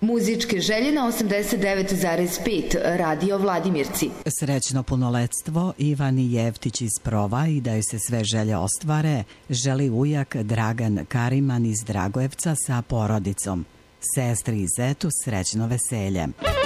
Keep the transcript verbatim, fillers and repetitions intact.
Muzičke želje na osamdeset devet zarez pet Radio Vladimirci. Srećno punoletstvo Ivani Jevtić iz Prova i da joj se sve želje ostvare, želi ujak Dragan Kariman iz Dragojevca sa porodicom. Sestri i zetu srećno veselje.